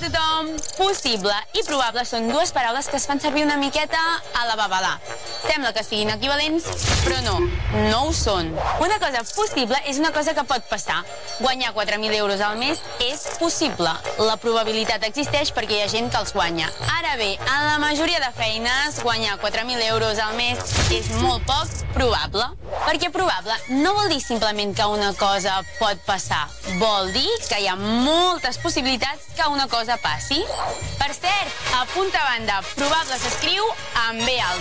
tothom! Possible i probable són dues paraules que es fan servir una miqueta a la babalà. Sembla que siguin equivalents, però no, no ho són. Una cosa possible és una cosa que pot passar. Guanyar 4.000 euros al mes és possible. La probabilitat existeix perquè hi ha gent que els guanya. Ara bé, en la majoria de feines, guanyar 4.000 euros al mes és molt poc probable. Perquè probable no vol dir simplement que una cosa pot passar. Vol dir que hi ha moltes possibilitats que una cosa passi. Per cert, a punta banda, probable s'escriu amb B alta.